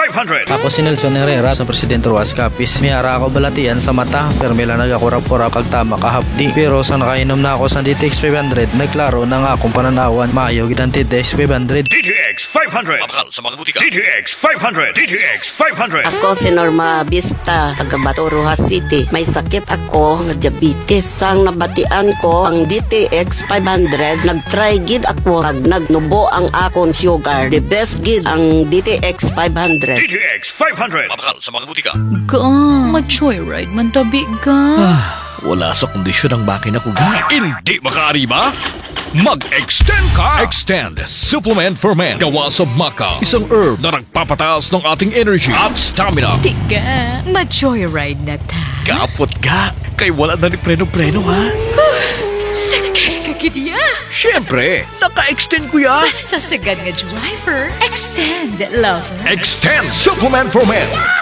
500. Ako si Nelson Herrera sa Presidente Ruas Capiz. May ara ako balatian sa mata, pero may lang nagakurap-kurap kag tama kahapdi. Pero sa nakainom na ako sa DTX 500, nagklaro na nga akong pananawan. Maayo gid ang DTX 500. DTX 500. Mapakal sa mga butika. DTX 500. DTX 500. Ako si Norma Vista, taga Bato, Rojas City. May sakit ako nga diabetes. Sang nabatian ko ang DTX 500, nagtry gid ako kag nagnubo ang akon sugar. The best gid ang DTX 500. DTX 500. Mapakal sa mga butika. Ga, mag-joyride man tabi ga. Wala sa kondisyon ang makina ko ga. Hindi makaariba? Mag-extend ka! Extend Supplement for Men. Gawa sa maca. Isang herb na nagpapataas ng ating energy at stamina. Tiga, mag-joyride na ta. Kapot ga. Kay wala na ni preno-preno ha. Sakay ka gidya. Siyempre, naka-extend ko ya. Basta sagad nga driver, extend lover. Extend Supplement for Men.